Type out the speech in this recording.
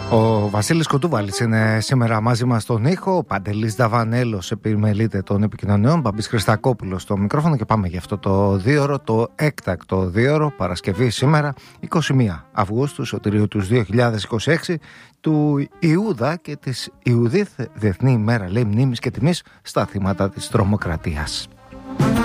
Ο Βασίλης Κουτούβαλης είναι σήμερα μαζί μας στον ήχο. Ο Παντελής Δαβανέλος επιμελείται των επικοινωνιών. Μπαμπής Χριστακόπουλος στο μικρόφωνο. Και πάμε για αυτό το δίωρο, το έκτακτο δίωρο, Παρασκευή σήμερα, 21 Αυγούστου, Σωτηρίου του 2026, του Ιούδα και της Ιουδίθ, Διεθνή ημέρα, λέει, μνήμης και τιμής στα θύματα της τρομοκρατίας.